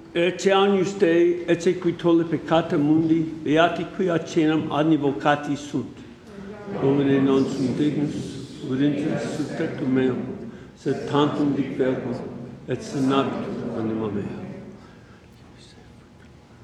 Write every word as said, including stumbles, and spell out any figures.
E te agnus Dei, ecce qui tolle peccata mundi, beati qui accenam adnivocati sunt. Domine non sum dignus, urintis sub tectum meum, sed tantum dic verbo, et senabitur anima mea.